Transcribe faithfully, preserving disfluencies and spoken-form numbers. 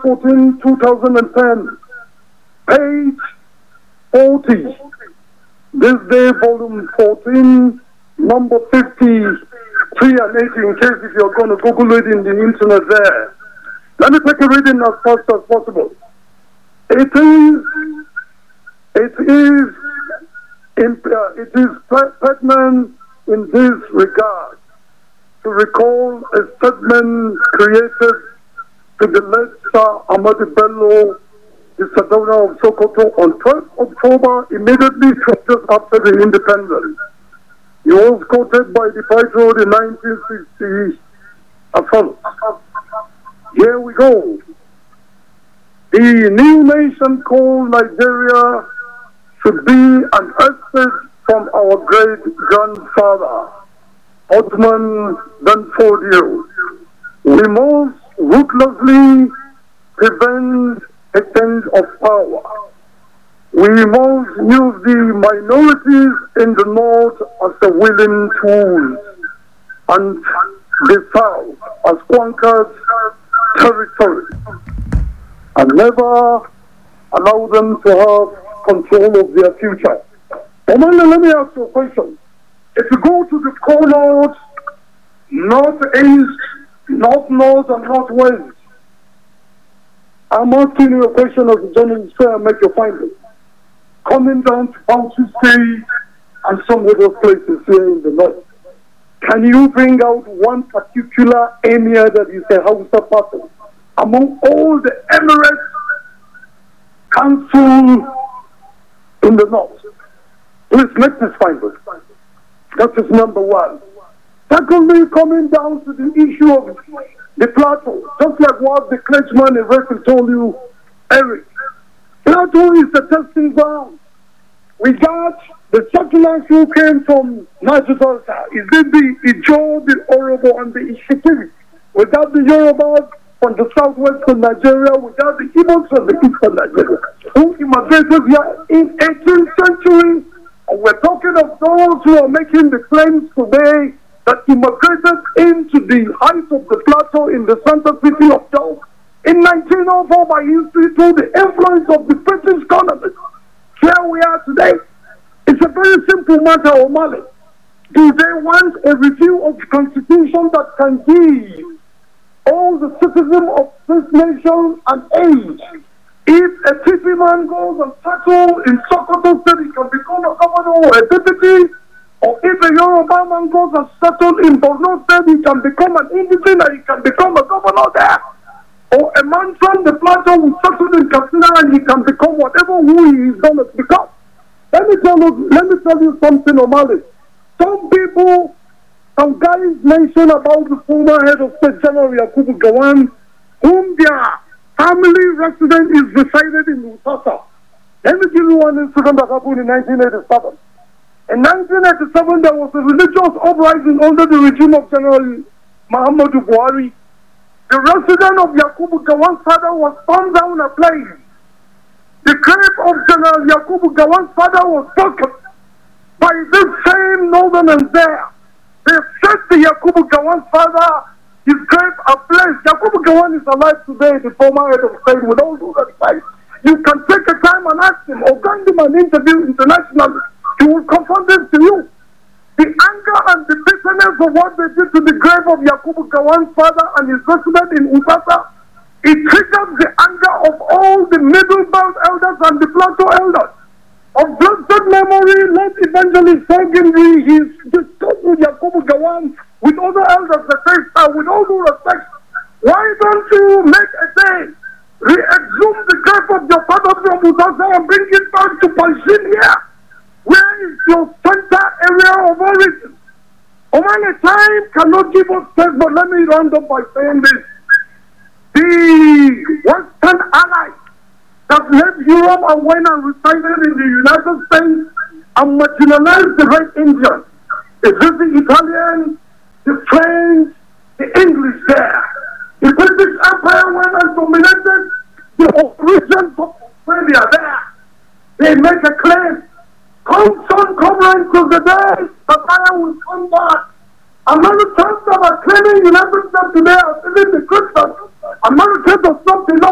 fourteen to twenty ten, page forty. This day, volume fourteen, number fifty-three and eighty, in case if you're going to Google it in the internet there. Let me take a reading as fast as possible. It is, it is, in, uh, it is pertinent in this regard to recall a statement created to the late Sir Ahmadu Bello, the Sardauna of Sokoto, on twelfth October, immediately just after the independence. He was quoted by the Patriot in nineteen sixty as follows. Here we go. The new nation called Nigeria should be an estate from our great-grandfather, Ottoman Danfodio. We must ruthlessly prevent a change of power. We must use the minorities in the north as a willing tool and the south as conquered territory, and never allow them to have control of their future. Omanda, let me ask you a question. If you go to the corners, north-east, north-north, and north-west, I'm asking you a question as a journalist, so I make your findings. Coming down to Bauchi State and some other places here in the north, can you bring out one particular emir that is a Hausa person among all the Emirates Council in the north? Please make this finding. That is number one. Secondly, coming down to the issue of the plateau, just like what the clergyman in Record told you, Eric. Plateau is the testing ground. We got the settlers who came from Niger Delta. Is it the Ijo, the Orobo, and the Ishikiri? We got the Yorubas from the southwest of Nigeria. We got the Igbos from the east of Nigeria, who immigrated here in eighteenth century. And we're talking of those who are making the claims today that immigrated into the height of the plateau in the center city of Jos in nineteen oh four by history through the influence of the British colonists. Here we are today. It's a very simple matter, Omale. Do they want a review of the constitution that can give all the citizens of this nation an age? If a T P man goes and settles in Sokoto State, he can become a governor or a deputy. Or if a Yoruba man goes and settles in Borno State, he can become an indigenous, he can become a governor there. Or a man from the plateau who settled in Katsina and he can become whatever who he is going to become. Let me tell you, let me tell you something, Omale. Some people, some guys mention about the former head of state, General Yakubu Gowon, whom their family resident is resided in Usasa. Let me give you one incident that happened in nineteen eighty-seven. In nineteen eighty-seven, there was a religious uprising under the regime of General Muhammadu Buhari. The resident of Yakubu Gowon's father was burned down a plane. The grave of General Yakubu Gowon's father was broken by this same northerners there. They set the Yakubu Gowon's father, his grave ablaze. Yakubu Gowon is alive today, the former head of state, with all due respect. You can take a time and ask him, or grant him an interview internationally. He will confront this to you. The anger and the bitterness of what they did to the grave of Yakubu Gowon's father and his resident in Usasa, it triggers the anger of all the Middle Belt elders and the Plateau elders. Of blessed memory, let evangelist secondary, he's discussed with Yakubu Gowon, with other elders, the say, uh, with all due respect, why don't you make a day, re-exhume the grave of your father from Usasa and bring it back to Palestine here? Where is your center area of origin? Omani, time cannot give us text, but let me round up by saying this. The Western allies that left Europe and went and resided in the United States and marginalized the Red Indians. Is this the Italians, the French, the English there? The British Empire went and dominated the regions of Australia there. They make a claim. Come sun covering to the day that I will come back. Americans that are claiming United States today are living the Christians. Americans are not